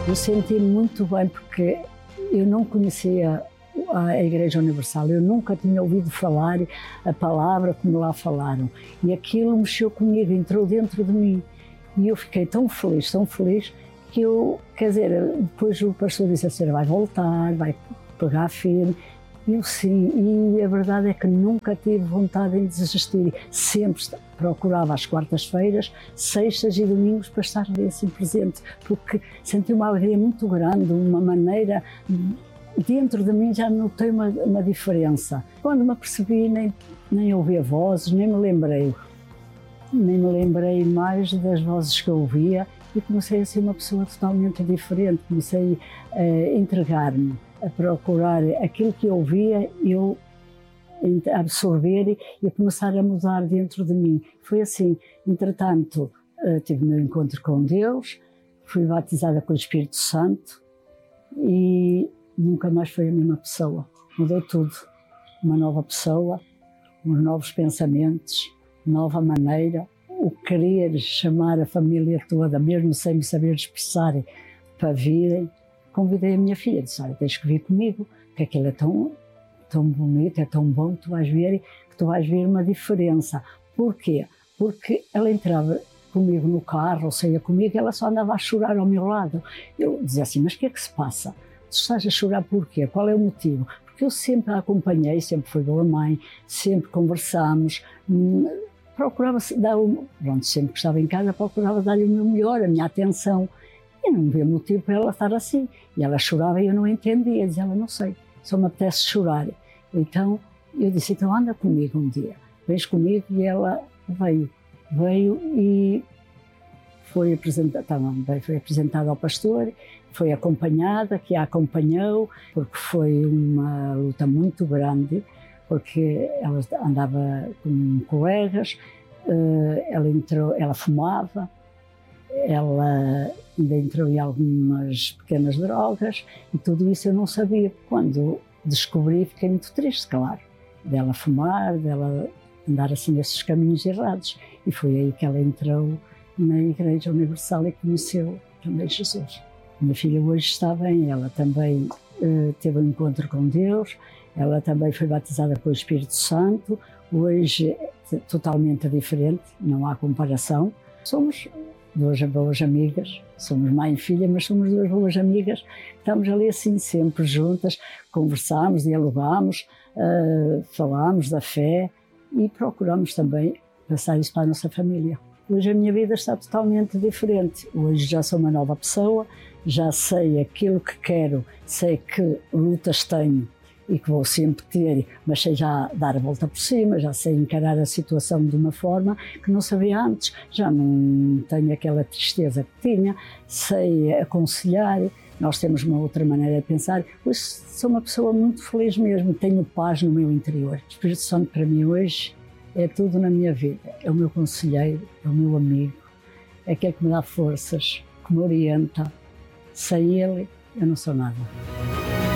Eu senti muito bem porque eu não conhecia a Igreja Universal, eu nunca tinha ouvido falar a palavra como lá falaram. E aquilo mexeu comigo, entrou dentro de mim. E eu fiquei tão feliz que eu, quer dizer, depois o pastor disse assim, vai voltar, vai pegar firme. E eu sim, e a verdade é que nunca tive vontade em desistir. Sempre procurava às quartas-feiras, sextas e domingos para estar ali assim presente, porque senti uma alegria muito grande, uma maneira, dentro de mim já notei uma diferença. Quando me apercebi, nem ouvi vozes, nem me lembrei mais das vozes que eu ouvia e comecei a ser uma pessoa totalmente diferente, comecei a entregar-me, a procurar aquilo que eu ouvia, eu absorver e começar a mudar dentro de mim. Foi assim, entretanto, tive o meu encontro com Deus, fui batizada com o Espírito Santo e nunca mais foi a mesma pessoa. Mudou tudo, uma nova pessoa, uns novos pensamentos, nova maneira, o querer chamar a família toda, mesmo sem me saber expressar, para virem. Convidei a minha filha, disse, olha, tens que vir comigo, que aquilo é tão bonito, é tão bom, que tu vais ver uma diferença. Porquê? Porque ela entrava comigo no carro, ou saía comigo, ela só andava a chorar ao meu lado. Eu dizia assim, mas o que é que se passa? Tu estás a chorar porquê? Qual é o motivo? Porque eu sempre a acompanhei, sempre fui boa mãe, sempre conversámos, procurava sempre que estava em casa, procurava dar-lhe o meu melhor, a minha atenção. E não havia motivo para ela estar assim. E ela chorava e eu não entendia, dizia, ela não sei, só me apetece chorar. Então eu disse, então anda comigo um dia, vens comigo, e ela veio e foi apresentada ao pastor, foi acompanhada, que a acompanhou, porque foi uma luta muito grande, porque ela andava com colegas, ela fumava, ela ainda entrou em algumas pequenas drogas e tudo isso eu não sabia. Quando descobri, fiquei muito triste, claro, dela fumar, dela andar assim nesses caminhos errados. E foi aí que ela entrou na Igreja Universal e conheceu também Jesus. Minha filha hoje está bem, ela também teve um encontro com Deus, ela também foi batizada com o Espírito Santo, hoje é totalmente diferente, não há comparação. Somos duas boas amigas, somos mãe e filha, mas somos duas boas amigas, estamos ali assim sempre juntas, conversamos, dialogamos, falamos da fé e procuramos também passar isso para a nossa família. Hoje a minha vida está totalmente diferente, hoje já sou uma nova pessoa, já sei aquilo que quero, sei que lutas tenho e que vou sempre ter, mas sei já dar a volta por cima, já sei encarar a situação de uma forma que não sabia antes, já não tenho aquela tristeza que tinha, sei aconselhar, nós temos uma outra maneira de pensar. Hoje sou uma pessoa muito feliz mesmo, tenho paz no meu interior. O Espírito Santo para mim hoje é tudo na minha vida, é o meu conselheiro, é o meu amigo, é aquele que me dá forças, que me orienta. Sem ele eu não sou nada.